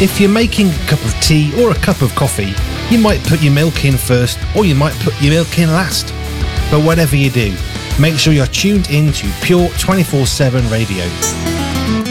If you're making a cup of tea or a cup of coffee, you might put your milk in first, or you might put your milk in last. But whatever you do, make sure you're tuned into Pure 24/7 Radio.